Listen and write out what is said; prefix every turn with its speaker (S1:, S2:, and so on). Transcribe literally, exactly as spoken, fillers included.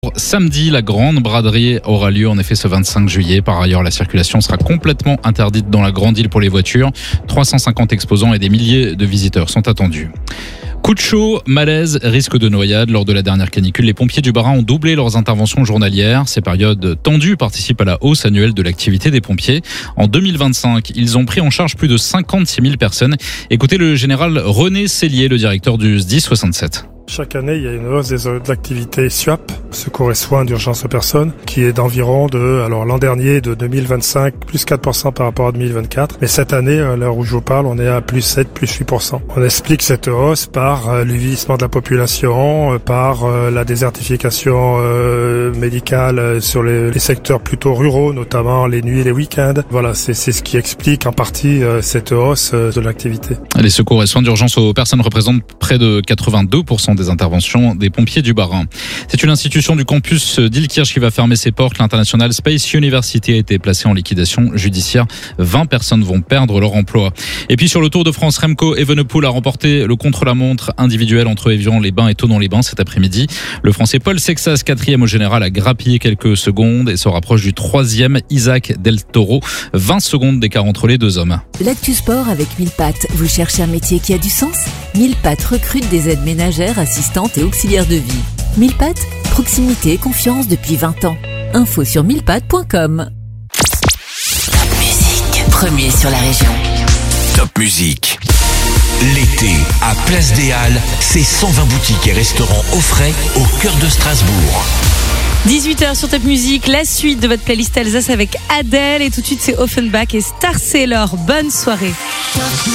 S1: Samedi, la grande braderie aura lieu en effet ce vingt-cinq juillet. Par ailleurs, la circulation sera complètement interdite dans la grande île pour les voitures. trois cent cinquante exposants et des milliers de visiteurs sont attendus. Coup de chaud, malaise, risque de noyade. Lors de la dernière canicule, les pompiers du Bas-Rhin ont doublé leurs interventions journalières. Ces périodes tendues participent à la hausse annuelle de l'activité des pompiers. En deux mille vingt-cinq, ils ont pris en charge plus de cinquante-six mille personnes. Écoutez le général René Cellier, le directeur du S D I S soixante-sept.
S2: Chaque année, il y a une hausse des, de l'activité S U A P, secours et soins d'urgence aux personnes, qui est d'environ de, alors l'an dernier, de deux mille vingt-cinq, plus quatre pour cent par rapport à deux mille vingt-quatre. Mais cette année, à l'heure où je vous parle, on est à plus sept, plus huit pour cent. On explique cette hausse par euh, le vieillissement de la population, euh, par euh, la désertification euh, médicale euh, sur les, les secteurs plutôt ruraux, notamment les nuits et les week-ends. Voilà, c'est, c'est ce qui explique en partie euh, cette hausse euh, de l'activité.
S1: Les secours et soins d'urgence aux personnes représentent près de quatre-vingt-deux pour cent des interventions des pompiers du Bas-Rhin. C'est une institution du campus d'Illkirch qui va fermer ses portes. L'International Space University a été placée en liquidation judiciaire. vingt personnes vont perdre leur emploi. Et puis sur le Tour de France, Remco Evenepoel a remporté le contre-la-montre individuel entre Évian-les-Bains et Thonon-les-Bains cet après-midi. Le Français Paul Sexas, quatrième au général, a grappillé quelques secondes et se rapproche du troisième Isaac Del Toro. vingt secondes d'écart entre les deux hommes.
S3: L'actu sport avec mille pattes. Vous cherchez un métier qui a du sens ? mille pattes recrute des aides ménagères, assistantes et auxiliaires de vie. mille pattes, proximité et confiance depuis vingt ans. Info sur mille pattes point com.
S4: Top Musique, premier sur la région.
S5: Top Musique. L'été, à Place des Halles, c'est cent vingt boutiques et restaurants au frais au cœur de Strasbourg.
S6: dix-huit heures sur Top Musique, la suite de votre playlist Alsace avec Adèle. Et tout de suite, c'est Offenbach et Star Sailor. Bonne soirée.